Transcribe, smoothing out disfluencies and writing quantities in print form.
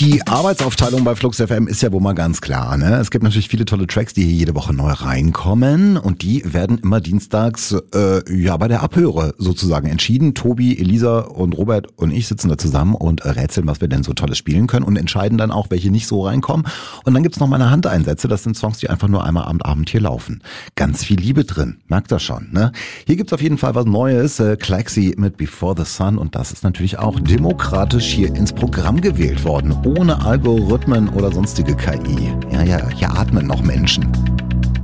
Die Arbeitsaufteilung bei Flux FM ist ja wohl mal ganz klar, ne? Es gibt natürlich viele tolle Tracks, die hier jede Woche neu reinkommen und die werden immer dienstags bei der Abhöre sozusagen entschieden. Tobi, Elisa und Robert und ich sitzen da zusammen und rätseln, was wir denn so Tolles spielen können und entscheiden dann auch, welche nicht so reinkommen. Und dann gibt's noch meine Handeinsätze, das sind Songs, die einfach nur einmal am Abend hier laufen. Ganz viel Liebe drin, merkt ihr schon, ne? Hier gibt's auf jeden Fall was Neues, Klaxi mit Before the Sun und das ist natürlich auch demokratisch hier ins Programm gewählt worden. Ohne Algorithmen oder sonstige KI. Ja, hier atmen noch Menschen.